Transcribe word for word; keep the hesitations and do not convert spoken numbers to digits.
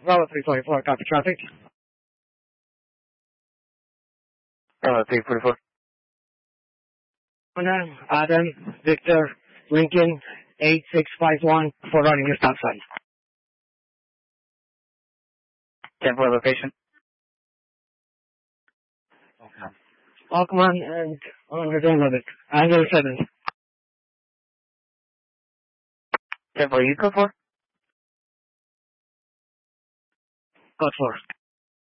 Bravo three forty-four, copy traffic. Bravo three forty-four. Adam, Victor, Lincoln, eight six five one for running your stop sign. ten four location. Okay. Oh, come on, and on your door limit. Angle seven. ten four, you code four? Code four.